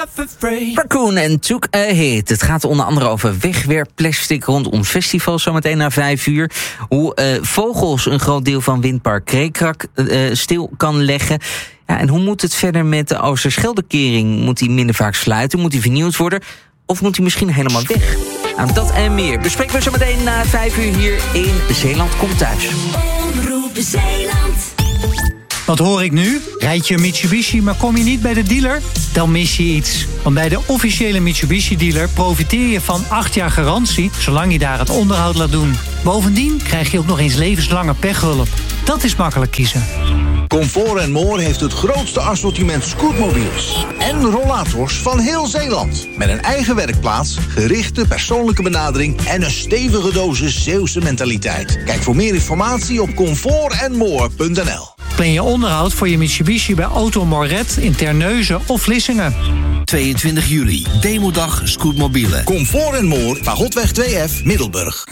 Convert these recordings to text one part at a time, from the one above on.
Raccoon en Took a Hit. Het gaat onder andere over wegwerpplastic rondom festivals zometeen na 5:00. Hoe vogels een groot deel van windpark Kreekrak stil kan leggen. Ja, en hoe moet het verder met de Oosterscheldekering? Moet die minder vaak sluiten? Moet die vernieuwd worden? Of moet die misschien helemaal weg? Nou, dat en meer bespreken we zometeen na 5:00 hier in Zeeland Komt Thuis. Omroep Zeeland. Wat hoor ik nu? Rijd je een Mitsubishi, maar kom je niet bij de dealer? Dan mis je iets. Want bij de officiële Mitsubishi-dealer profiteer je van 8 jaar garantie, zolang je daar het onderhoud laat doen. Bovendien krijg je ook nog eens levenslange pechhulp. Dat is makkelijk kiezen. Comfort & More heeft het grootste assortiment scootmobiels en rollators van heel Zeeland. Met een eigen werkplaats, gerichte persoonlijke benadering en een stevige dosis Zeeuwse mentaliteit. Kijk voor meer informatie op comfortandmore.nl. Plan je onderhoud voor je Mitsubishi bij Auto Moret in Terneuzen of Vlissingen. 22 juli, demodag scootmobielen. Comfort & More, Pagotweg 2F, Middelburg.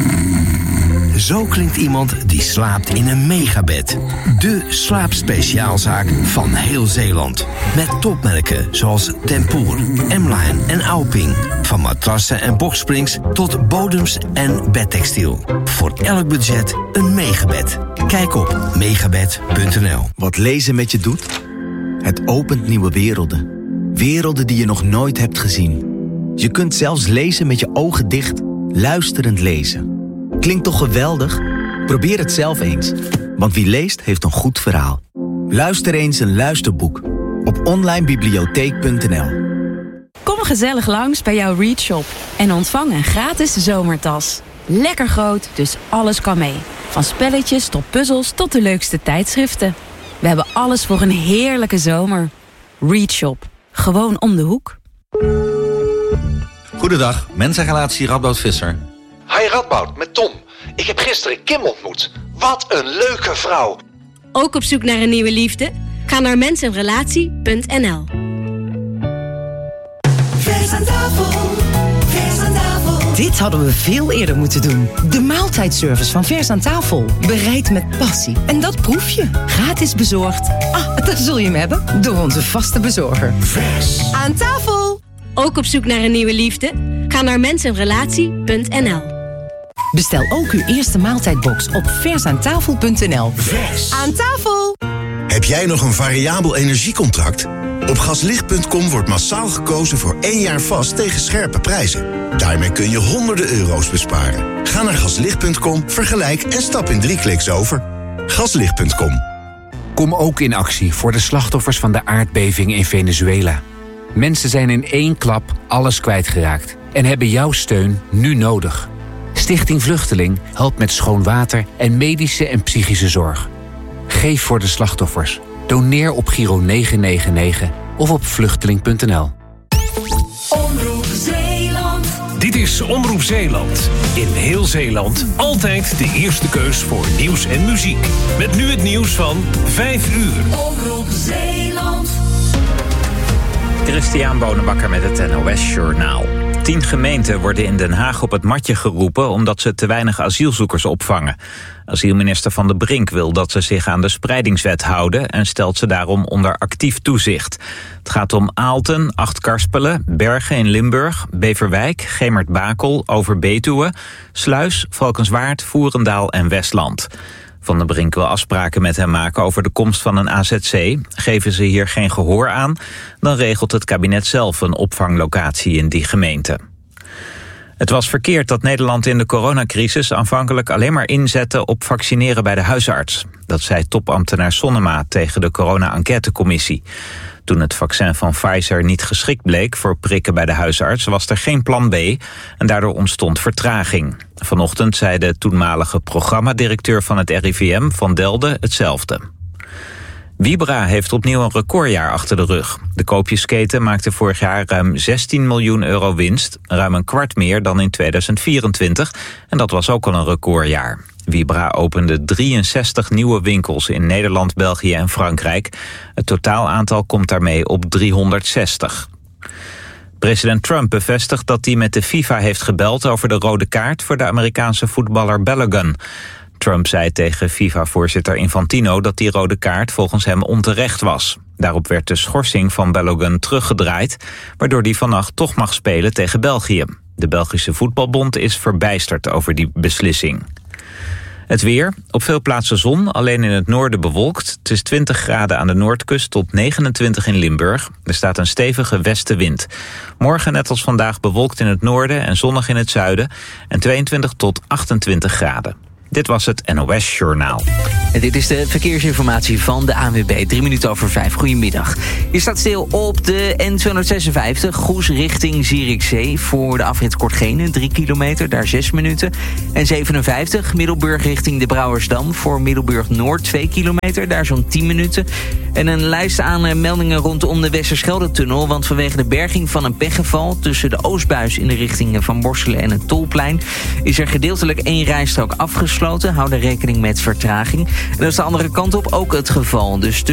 Zo klinkt iemand die slaapt in een megabed. De slaapspeciaalzaak van heel Zeeland. Met topmerken zoals Tempoor, M-Line en Auping. Van matrassen en boxsprings tot bodems en bedtextiel. Voor elk budget een megabed. Kijk op megabed.nl. Wat lezen met je doet? Het opent nieuwe werelden. Werelden die je nog nooit hebt gezien. Je kunt zelfs lezen met je ogen dicht, luisterend lezen. Klinkt toch geweldig? Probeer het zelf eens. Want wie leest, heeft een goed verhaal. Luister eens een luisterboek op onlinebibliotheek.nl. Kom gezellig langs bij jouw Readshop en ontvang een gratis zomertas. Lekker groot, dus alles kan mee. Van spelletjes tot puzzels tot de leukste tijdschriften. We hebben alles voor een heerlijke zomer. Readshop. Gewoon om de hoek. Goedendag, mensenrelatie Radboud Visser. Hi Radboud, met Tom. Ik heb gisteren Kim ontmoet. Wat een leuke vrouw. Ook op zoek naar een nieuwe liefde? Ga naar mensenrelatie.nl. Vers aan tafel, vers aan tafel. Dit hadden we veel eerder moeten doen. De maaltijdservice van Vers aan tafel. Bereid met passie. En dat proef je. Gratis bezorgd. Daar zul je hem hebben. Door onze vaste bezorger. Vers aan tafel. Ook op zoek naar een nieuwe liefde? Ga naar mensenrelatie.nl. Bestel ook uw eerste maaltijdbox op versaantafel.nl. Vers aan tafel. Heb jij nog een variabel energiecontract? Op gaslicht.com wordt massaal gekozen voor 1 jaar vast tegen scherpe prijzen. Daarmee kun je honderden euro's besparen. Ga naar gaslicht.com, vergelijk en stap in 3 kliks over. Gaslicht.com. Kom ook in actie voor de slachtoffers van de aardbeving in Venezuela. Mensen zijn in 1 klap alles kwijtgeraakt en hebben jouw steun nu nodig. Stichting Vluchteling helpt met schoon water en medische en psychische zorg. Geef voor de slachtoffers. Doneer op Giro 999 of op vluchteling.nl. Omroep Zeeland. Dit is Omroep Zeeland. In heel Zeeland altijd de eerste keus voor nieuws en muziek. Met nu het nieuws van 5 uur. Omroep Zeeland. Christian Bonenbakker met het NOS Journaal. 10 gemeenten worden in Den Haag op het matje geroepen omdat ze te weinig asielzoekers opvangen. Asielminister Van der Brink wil dat ze zich aan de spreidingswet houden en stelt ze daarom onder actief toezicht. Het gaat om Aalten, Achtkarspelen, Bergen in Limburg, Beverwijk, Gemert-Bakel, Overbetuwe, Sluis, Valkenswaard, Voerendaal en Westland. Van der Brink wil afspraken met hem maken over de komst van een AZC. Geven ze hier geen gehoor aan, dan regelt het kabinet zelf een opvanglocatie in die gemeente. Het was verkeerd dat Nederland in de coronacrisis aanvankelijk alleen maar inzette op vaccineren bij de huisarts. Dat zei topambtenaar Sonnema tegen de corona-enquêtecommissie. Toen het vaccin van Pfizer niet geschikt bleek voor prikken bij de huisarts, was er geen plan B en daardoor ontstond vertraging. Vanochtend zei de toenmalige programmadirecteur van het RIVM, Van Delden, hetzelfde. Vibra heeft opnieuw een recordjaar achter de rug. De koopjesketen maakte vorig jaar ruim 16 miljoen euro winst, ruim een kwart meer dan in 2024. En dat was ook al een recordjaar. Vibra opende 63 nieuwe winkels in Nederland, België en Frankrijk. Het totaalaantal komt daarmee op 360. President Trump bevestigt dat hij met de FIFA heeft gebeld over de rode kaart voor de Amerikaanse voetballer Balogun. Trump zei tegen FIFA-voorzitter Infantino dat die rode kaart volgens hem onterecht was. Daarop werd de schorsing van Balogun teruggedraaid, waardoor hij vannacht toch mag spelen tegen België. De Belgische Voetbalbond is verbijsterd over die beslissing. Het weer. Op veel plaatsen zon, alleen in het noorden bewolkt. Het is 20 graden aan de noordkust tot 29 in Limburg. Er staat een stevige westenwind. Morgen net als vandaag bewolkt in het noorden en zonnig in het zuiden. En 22 tot 28 graden. Dit was het NOS Journaal. En dit is de verkeersinformatie van de ANWB. 5:03. Goedemiddag. Je staat stil op de N256, Goes richting Zierikzee. Voor de afrit Kortgene, 3 kilometer, daar 6 minuten. En 57, Middelburg richting de Brouwersdam. Voor Middelburg Noord, 2 kilometer, daar zo'n 10 minuten. En een lijst aan meldingen rondom de Westerschelde-tunnel. Want vanwege de berging van een pechgeval tussen de Oostbuis in de richting van Borselen en het Tolplein is er gedeeltelijk 1 rijstrook afgesloten. Hou er rekening met vertraging. En dat is de andere kant op ook het geval. Dus